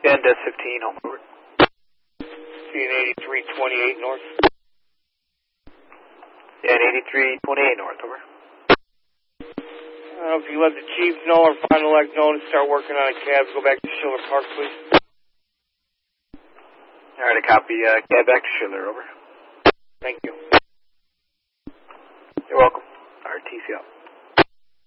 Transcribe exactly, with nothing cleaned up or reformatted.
And uh, fifteen, home over. fifteen eighty-three twenty-eight north. And eighty-three twenty-eight north, over. Uh, if you let the chief know or final elect know to start working on a cab, go back to Schiller Park, please. All right, a copy. Uh, cab back to Schiller, over. Thank you. You're welcome. All right, T C out.